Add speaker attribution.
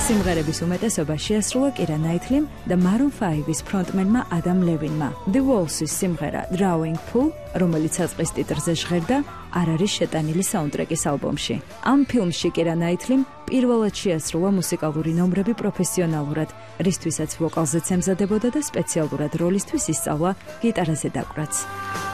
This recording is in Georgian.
Speaker 1: სიმღერების უმეტესობა შეასრულა კირა ნაითლიმ და Maroon 5-ის ფრონტმენმა ადამ ლევინმა. The Walls-ის სიმღერა Drawing Pool, რომელიც საწყის ტიტრზე ჟღერდა, არ არის შეტანილი საუნდტრეკის ალბომში. ამ ფილმში კირა ნაითლიმ პირველად შეასრულა მუსიკალური ნომრები პროფესიონალურად, რისთვისაც ვოკალზეც ემზადებოდა და სპეციალურად როლისთვის ისწავლა გიტარაზე დაკვრაც.